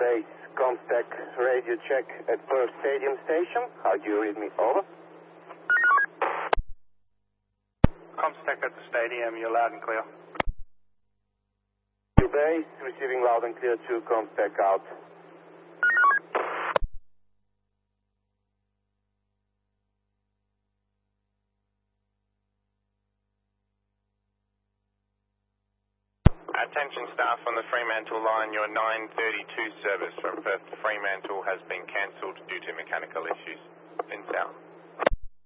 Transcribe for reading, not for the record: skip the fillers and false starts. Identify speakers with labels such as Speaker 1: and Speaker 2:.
Speaker 1: Base, contact radio check at Perth Stadium Station. How do you read me? Over.
Speaker 2: Contact at the stadium, you're loud and clear.
Speaker 1: Base, receiving loud and clear to contact out.
Speaker 3: Attention staff on the Fremantle line, your 9:32 service from Perth to Fremantle has been cancelled due to mechanical issues. In south.